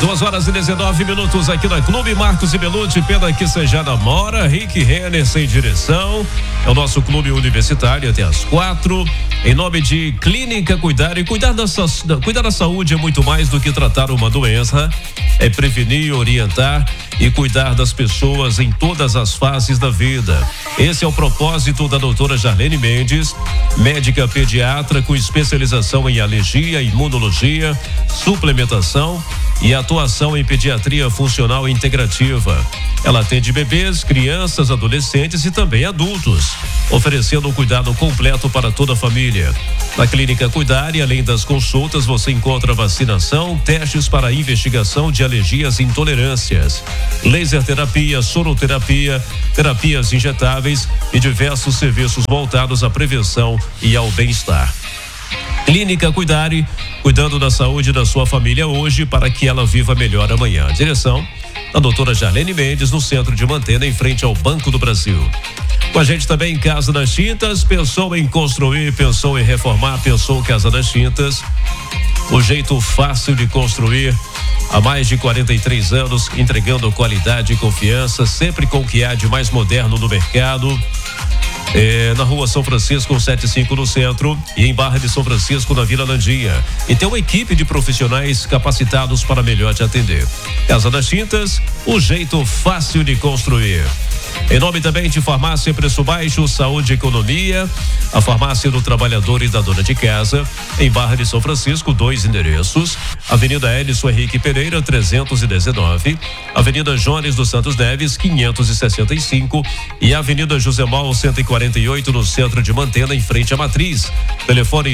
2h19 aqui na Clube Marcos e Belucci, pena que seja da Mora, Rick Renner sem direção. É o nosso clube universitário até às 4. Em nome de Clínica Cuidar, e cuidar da saúde é muito mais do que tratar uma doença, é prevenir, orientar e cuidar das pessoas em todas as fases da vida. Esse é o propósito da doutora Jarlene Mendes, médica pediatra com especialização em alergia, imunologia, suplementação e atuação em pediatria funcional integrativa. Ela atende bebês, crianças, adolescentes e também adultos, oferecendo um cuidado completo para toda a família. Na Clínica Cuidar, e além das consultas, você encontra vacinação, testes para investigação de alergias e intolerâncias, laser terapia, soroterapia, terapias injetáveis e diversos serviços voltados à prevenção e ao bem-estar. Clínica Cuidare, cuidando da saúde da sua família hoje para que ela viva melhor amanhã. Direção da doutora Jarlene Mendes, no centro de Mantena, em frente ao Banco do Brasil. Com a gente também Casa das Tintas, pensou em construir, pensou em reformar, pensou Casa das Tintas. O jeito fácil de construir, há mais de 43 anos, entregando qualidade e confiança, sempre com o que há de mais moderno no mercado. Na Rua São Francisco 75 no centro e em Barra de São Francisco na Vila Landinha. E tem uma equipe de profissionais capacitados para melhor te atender. Casa das Tintas, o jeito fácil de construir. Em nome também de Farmácia Preço Baixo, Saúde e Economia, a Farmácia do Trabalhador e da Dona de Casa, em Barra de São Francisco, 2 endereços: Avenida Edson Henrique Pereira, 319, Avenida Jones dos Santos Neves, 565 e Avenida José Mal, 148, no centro de Mantena, em frente à Matriz. Telefone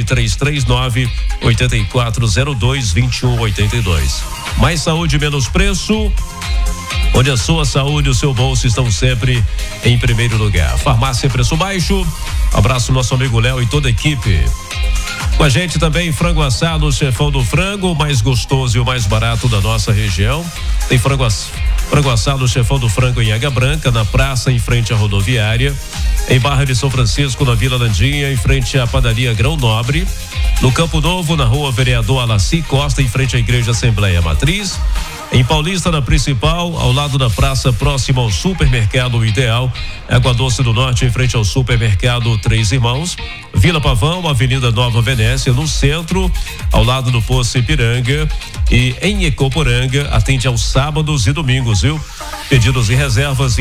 339-8402-2182. Mais saúde, menos preço. Onde a sua saúde e o seu bolso estão sempre em primeiro lugar. Farmácia Preço Baixo. Abraço nosso amigo Léo e toda a equipe. Com a gente também frango assado, Chefão do Frango, o mais gostoso e o mais barato da nossa região. Tem frango assado, Chefão do Frango em Água Branca, na praça em frente à rodoviária. Em Barra de São Francisco, na Vila Landinha, em frente à padaria Grão Nobre. No Campo Novo, na Rua Vereador Alaci Costa, em frente à Igreja Assembleia Matriz. Em Paulista, na Principal, ao lado da praça, próximo ao Supermercado Ideal. Água Doce do Norte, em frente ao Supermercado Três Irmãos. Vila Pavão, Avenida Nova Venécia, no centro, ao lado do Poço Ipiranga. E em Ecoporanga, atende aos sábados e domingos, viu? Pedidos e reservas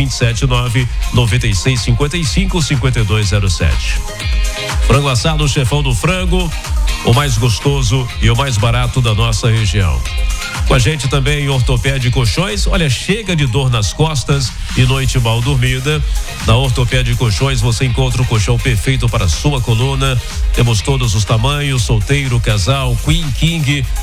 279-9655-5207. Frango assado, Chefão do Frango, o mais gostoso e o mais barato da nossa região. Com a gente também Ortopédia Colchões. Olha, chega de dor nas costas e noite mal dormida. Na Ortopédia Colchões você encontra o colchão perfeito para a sua coluna. Temos todos os tamanhos: solteiro, casal, queen, king,